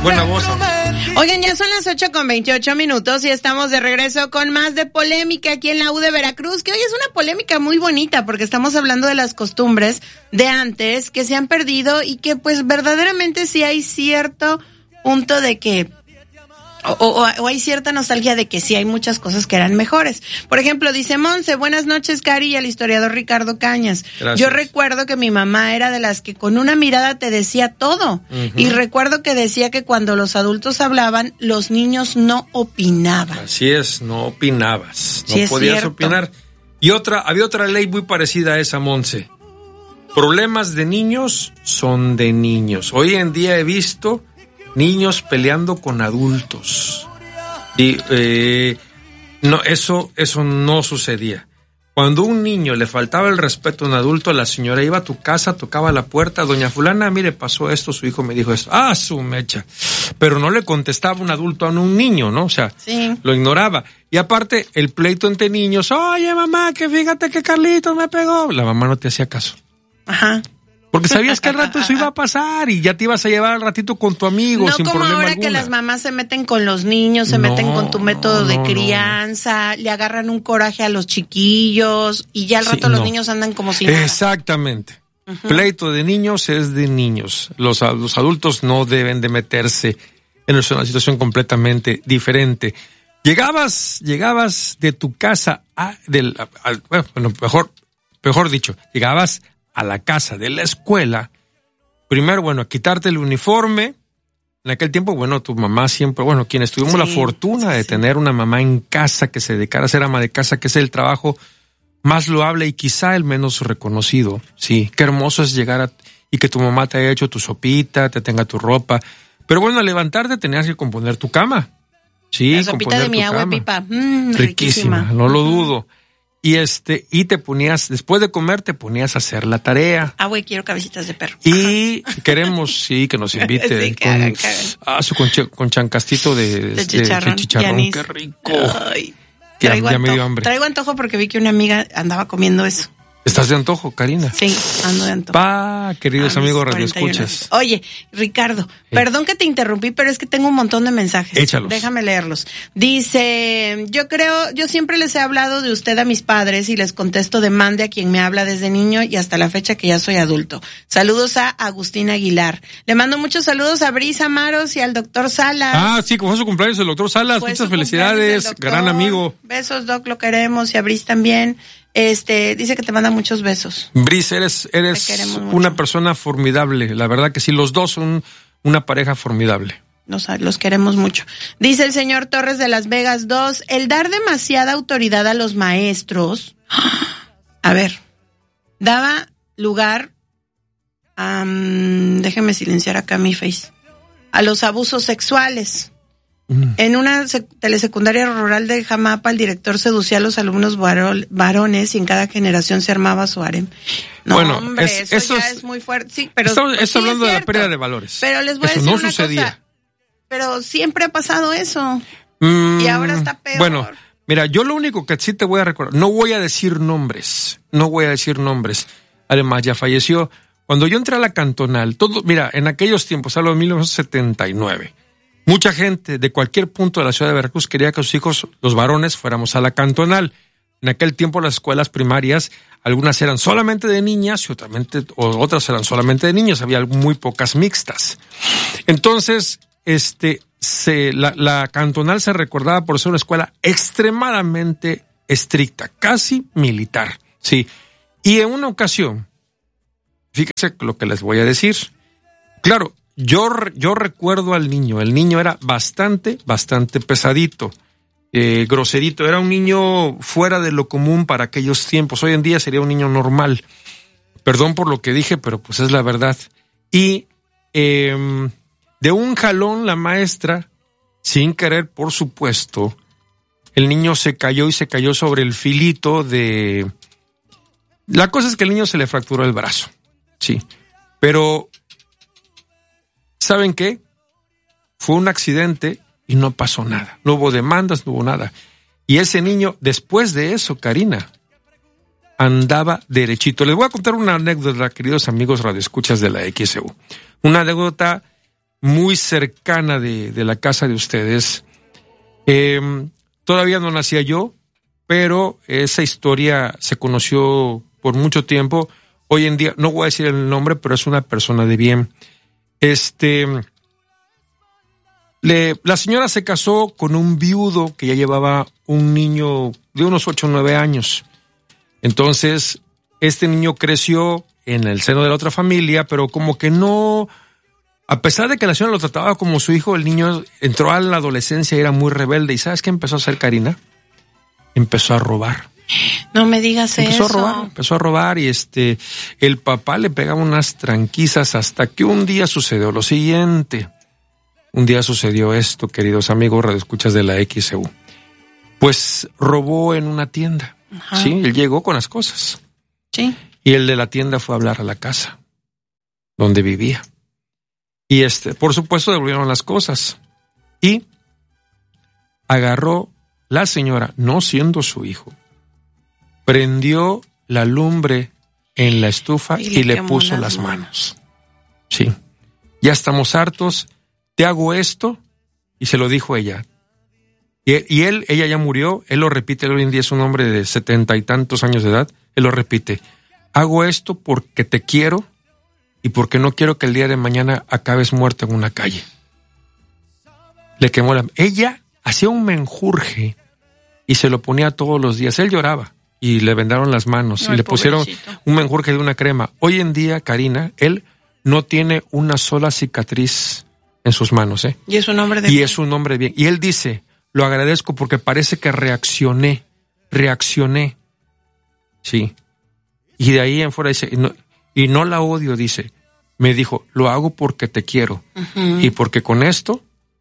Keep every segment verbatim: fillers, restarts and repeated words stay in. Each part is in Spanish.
Buena voz. Oigan, ya son las ocho con veintiocho minutos y estamos de regreso con más de polémica aquí en la U de Veracruz, que hoy es una polémica muy bonita porque estamos hablando de las costumbres de antes que se han perdido y que pues verdaderamente sí hay cierto punto de que O, o, o hay cierta nostalgia de que sí hay muchas cosas que eran mejores. Por ejemplo, dice Monse, buenas noches, Cari, y al historiador Ricardo Cañas. Gracias. Yo recuerdo que mi mamá era de las que con una mirada te decía todo. Uh-huh. Y recuerdo que decía que cuando los adultos hablaban, los niños no opinaban. Así es, no opinabas. No sí, podías opinar. Y otra, había otra ley muy parecida a esa, Monse. Problemas de niños son de niños. Hoy en día he visto niños peleando con adultos. Y eh, no, eso, eso no sucedía. Cuando un niño le faltaba el respeto a un adulto, la señora iba a tu casa, tocaba la puerta, doña fulana, mire, pasó esto, su hijo me dijo esto. Ah, su mecha. Pero no le contestaba un adulto a un niño, ¿no? O sea, sí. Lo ignoraba. Y aparte, el pleito entre niños, oye mamá, que fíjate que Carlitos me pegó. La mamá no te hacía caso. Ajá. Porque sabías que al rato eso iba a pasar y ya te ibas a llevar al ratito con tu amigo, no sin problema como ahora alguna. Que las mamás se meten con los niños, se no, meten con tu método no, de no, crianza, no. Le agarran un coraje a los chiquillos y ya al rato sí, los no. niños andan como si nada. Exactamente. Uh-huh. Pleito de niños es de niños. Los, los adultos no deben de meterse en una situación completamente diferente. Llegabas, llegabas de tu casa a, del, a, a, bueno, mejor, mejor dicho, llegabas a la casa de la escuela, primero, bueno, a quitarte el uniforme. En aquel tiempo, bueno, tu mamá siempre, bueno, quienes tuvimos sí, la fortuna sí, de sí. tener una mamá en casa que se dedicara a ser ama de casa, que es el trabajo más loable y quizá el menos reconocido. Sí, qué hermoso es llegar a, y que tu mamá te haya hecho tu sopita, te tenga tu ropa. Pero bueno, al levantarte tenías que componer tu cama. Sí, la sopita de mi agua, pipa. Mm, riquísima, riquísima, no lo dudo. Y este, y te ponías, después de comer, te ponías a hacer la tarea. Ah, güey, quiero cabecitas de perro. Y queremos, sí, que nos invite. Sí, que con, hagan, que hagan. Ah, su con, con chancastito de, de chicharrón. De chicharrón, qué rico. Ay, ya, traigo ya antojo, me dio hambre. Traigo antojo porque vi que una amiga andaba comiendo eso. ¿Estás de antojo, Karina? Sí, ando de antojo. Pa, queridos a amigos radioescuchas. Oye, Ricardo, eh. perdón que te interrumpí, pero es que tengo un montón de mensajes. Échalos. Déjame leerlos. Dice, yo creo, yo siempre les he hablado de usted a mis padres y les contesto de mande a quien me habla desde niño y hasta la fecha que ya soy adulto. Saludos a Agustín Aguilar. Le mando muchos saludos a Brisa Maros y al doctor Salas. Ah, sí, como fue su cumpleaños el doctor Salas. Fue muchas felicidades, gran amigo. Besos, Doc, lo queremos, y a Bris también. Este, dice que te manda muchos besos. Bris, eres, eres una persona formidable. La verdad que sí, los dos son una pareja formidable. Los, los queremos mucho. Dice el señor Torres de Las Vegas dos, el dar demasiada autoridad a los maestros, a ver, daba lugar a, um, déjeme silenciar acá mi face, a los abusos sexuales. En una sec- telesecundaria rural de Jamapa, el director seducía a los alumnos varol- varones y en cada generación se armaba su harem. No, bueno, hombre, es, eso, eso ya es, es muy fuerte. Sí, pero estamos, pues, estamos sí, hablando es de la pérdida de valores. Pero les voy eso a decir no una sucedía. cosa. Pero siempre ha pasado eso. Mm, y ahora está peor. Bueno, mira, yo lo único que sí te voy a recordar, no voy a decir nombres, no voy a decir nombres. Además, ya falleció. Cuando yo entré a la cantonal, todo, mira, en aquellos tiempos, hablo de mil novecientos setenta y nueve, mucha gente de cualquier punto de la ciudad de Veracruz quería que sus hijos, los varones, fuéramos a la cantonal. En aquel tiempo las escuelas primarias, algunas eran solamente de niñas y otras, o otras eran solamente de niños, había muy pocas mixtas. Entonces, este, se, la, la cantonal se recordaba por ser una escuela extremadamente estricta, casi militar, sí. Y en una ocasión, fíjense lo que les voy a decir. Claro, Yo, yo recuerdo al niño, el niño era bastante, bastante pesadito, eh, groserito, era un niño fuera de lo común para aquellos tiempos, hoy en día sería un niño normal, perdón por lo que dije, pero pues es la verdad. Y eh, de un jalón la maestra, sin querer por supuesto, el niño se cayó y se cayó sobre el filito de... La cosa es que el niño se le fracturó el brazo, sí, pero... ¿Saben qué? Fue un accidente y no pasó nada. No hubo demandas, no hubo nada. Y ese niño, después de eso, Karina, andaba derechito. Les voy a contar una anécdota, queridos amigos radioescuchas de la X E U. Una anécdota muy cercana de, de la casa de ustedes. Eh, todavía no nacía yo, pero esa historia se conoció por mucho tiempo. Hoy en día, no voy a decir el nombre, pero es una persona de bien. Este, le, la señora se casó con un viudo que ya llevaba un niño de unos ocho o nueve años. Entonces, este niño creció en el seno de la otra familia, pero como que no, a pesar de que la señora lo trataba como su hijo, el niño entró a la adolescencia y era muy rebelde. ¿Y sabes qué empezó a hacer, Karina? Empezó a robar. No me digas empezó eso. Empezó a robar, empezó a robar y este, el papá le pegaba unas tranquizas hasta que un día sucedió lo siguiente. Un día sucedió esto, queridos amigos radioescuchas de la X E U. Pues robó en una tienda. Ajá. Sí, él llegó con las cosas. Sí. Y el de la tienda fue a hablar a la casa donde vivía. Y este, por supuesto, devolvieron las cosas. Y agarró la señora, no siendo su hijo, prendió la lumbre en la estufa y, y le, le puso las manos. manos. Sí. Ya estamos hartos, te hago esto, y se lo dijo ella. Y, y él, ella ya murió, él lo repite, él hoy en día es un hombre de setenta y tantos años de edad, él lo repite. Hago esto porque te quiero y porque no quiero que el día de mañana acabes muerta en una calle. Le quemó la... Ella hacía un menjurje y se lo ponía todos los días. Él lloraba. Y le vendaron las manos no, y le pusieron pobrecito. Un menjurje de una crema. Hoy en día, Karina, él no tiene una sola cicatriz en sus manos, ¿eh? Y es un hombre de y bien. es un hombre bien. Y él dice, lo agradezco porque parece que reaccioné, reaccioné. Sí. Y de ahí en fuera dice, y no, y no la odio, dice. Me dijo, lo hago porque te quiero. Uh-huh. Y porque con esto,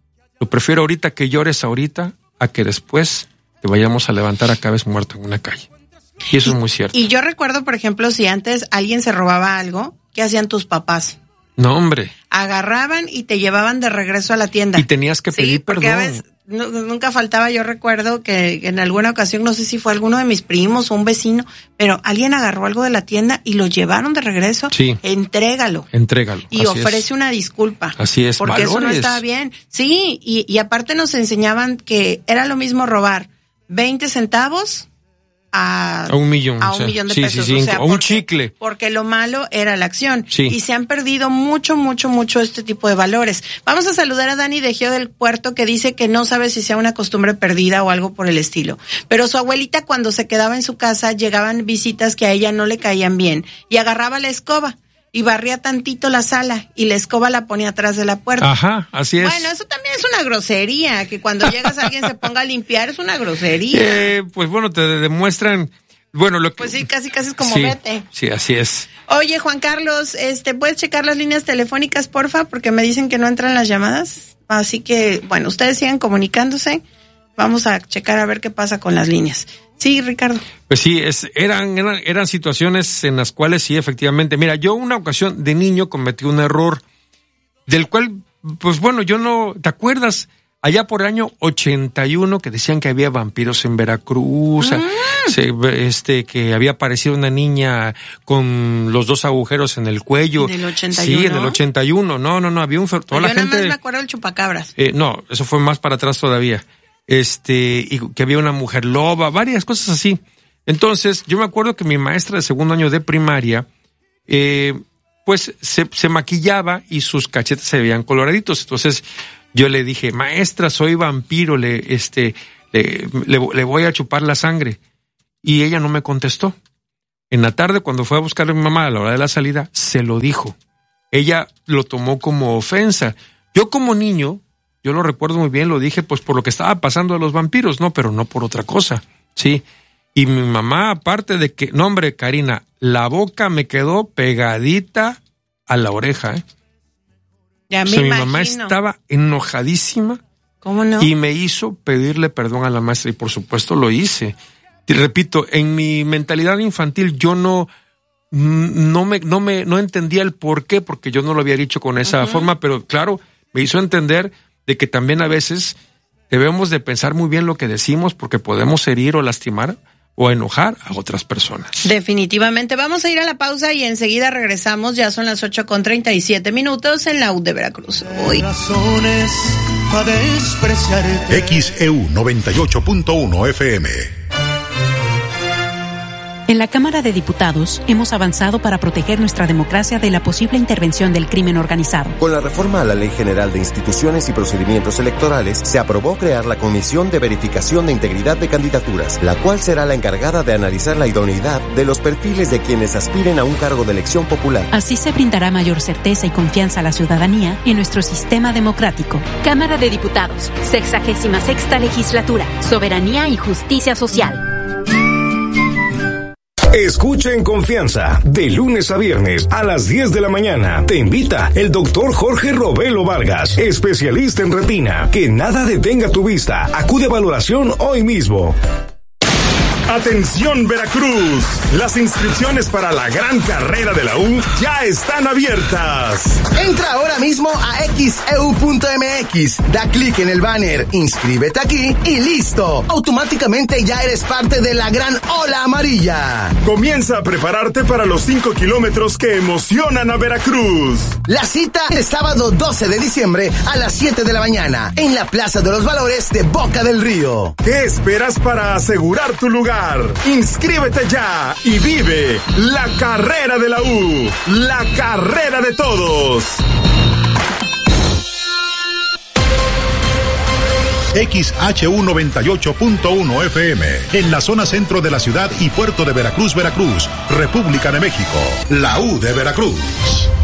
lo prefiero ahorita que llores ahorita a que después te vayamos a levantar acabes muerto en una calle. Y eso y, es muy cierto. Y yo recuerdo, por ejemplo, si antes alguien se robaba algo, ¿qué hacían tus papás? No, hombre. Agarraban y te llevaban de regreso a la tienda. Y tenías que pedir sí, porque perdón. A veces, no, nunca faltaba, yo recuerdo que en alguna ocasión, no sé si fue alguno de mis primos o un vecino, pero alguien agarró algo de la tienda y lo llevaron de regreso. Sí. Entrégalo. Entrégalo. Y Así ofrece es. una disculpa. Así es. Porque Valores. Eso no estaba bien. Sí, y, y aparte nos enseñaban que era lo mismo robar veinte centavos a, a un millón. A un o sea, millón de sí, pesos. Sí, sí, o sea, a un porque, chicle. Porque lo malo era la acción. Sí. Y se han perdido mucho, mucho, mucho este tipo de valores. Vamos a saludar a Dani de Geo del Puerto, que dice que no sabe si sea una costumbre perdida o algo por el estilo. Pero su abuelita, cuando se quedaba en su casa, llegaban visitas que a ella no le caían bien. Y agarraba la escoba y barría tantito la sala y la escoba la ponía atrás de la puerta. Ajá, así es. Bueno, eso también es una grosería, que cuando llegas alguien se ponga a limpiar, es una grosería. Eh, pues bueno, te demuestran, bueno, lo que... Pues sí, casi casi es como sí, vete. Sí, así es. Oye, Juan Carlos, este, ¿puedes checar las líneas telefónicas, porfa? Porque me dicen que no entran las llamadas. Así que, bueno, ustedes sigan comunicándose. Vamos a checar a ver qué pasa con las líneas. Sí, Ricardo. Pues sí, es, eran, eran, eran situaciones en las cuales sí, efectivamente. Mira, yo una ocasión de niño cometí un error del cual, pues bueno, yo no, ¿te acuerdas? Allá por el año ochenta y uno que decían que había vampiros en Veracruz, mm. se, este, que había aparecido una niña con los dos agujeros en el cuello. ¿En el ochenta y uno? Sí, en el ochenta y uno. No, no, no, había un... Toda yo la nada gente, más me acuerdo del chupacabras. Eh, no, eso fue más para atrás todavía. Este, y que había una mujer loba, varias cosas así. Entonces, yo me acuerdo que mi maestra de segundo año de primaria, eh, pues se, se maquillaba y sus cachetes se veían coloraditos. Entonces, yo le dije, maestra, soy vampiro, le, este, le, le, le voy a chupar la sangre. Y ella no me contestó. En la tarde, cuando fue a buscar a mi mamá a la hora de la salida, se lo dijo. Ella lo tomó como ofensa. Yo como niño, yo lo recuerdo muy bien, lo dije pues por lo que estaba pasando a los vampiros, no, pero no por otra cosa, ¿sí? Y mi mamá, aparte de que, no hombre, Karina, la boca me quedó pegadita a la oreja, ¿eh? Ya me o sea, mi imagino. mamá estaba enojadísima. ¿Cómo no? Y me hizo pedirle perdón a la maestra y por supuesto lo hice. Y repito, en mi mentalidad infantil yo no, no me, no me, no entendía el por qué, porque yo no lo había dicho con esa uh-huh. forma, pero claro, me hizo entender de que también a veces debemos de pensar muy bien lo que decimos porque podemos herir o lastimar o enojar a otras personas. Definitivamente. Vamos a ir a la pausa y enseguida regresamos. Ya son las ocho con treinta y siete minutos en la U de Veracruz. Hoy. X E U noventa y ocho punto uno F M. En la Cámara de Diputados hemos avanzado para proteger nuestra democracia de la posible intervención del crimen organizado. Con la reforma a la Ley General de Instituciones y Procedimientos Electorales, se aprobó crear la Comisión de Verificación de Integridad de Candidaturas, la cual será la encargada de analizar la idoneidad de los perfiles de quienes aspiren a un cargo de elección popular. Así se brindará mayor certeza y confianza a la ciudadanía en nuestro sistema democrático. Cámara de Diputados, sexagésima sexta legislatura, soberanía y justicia social. Escucha en confianza, de lunes a viernes a las diez de la mañana. Te invita el doctor Jorge Robelo Vargas, especialista en retina. Que nada detenga tu vista. Acude a valoración hoy mismo. Atención Veracruz, las inscripciones para la gran carrera de la U ya están abiertas. Entra ahora mismo a X E U punto M X, da clic en el banner, inscríbete aquí y listo. Automáticamente ya eres parte de la gran ola amarilla. Comienza a prepararte para los cinco kilómetros que emocionan a Veracruz. La cita es sábado doce de diciembre a las siete de la mañana en la Plaza de los Valores de Boca del Río. ¿Qué esperas para asegurar tu lugar? Inscríbete ya y vive la carrera de la U, la carrera de todos. X H U noventa y ocho punto uno F M, en la zona centro de la ciudad y puerto de Veracruz, Veracruz, República de México, la U de Veracruz.